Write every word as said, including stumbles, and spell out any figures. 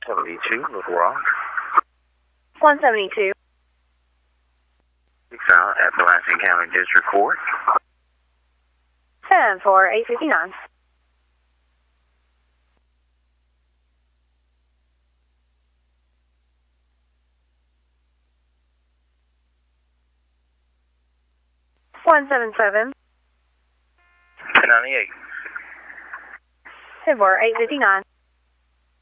seventy-two, Little Rock. one seventy-two. Six out, Appalachian County District Court. ten for eight fifty-nine. one seven seven. ten ninety-eight. ten for eight fifty-nine.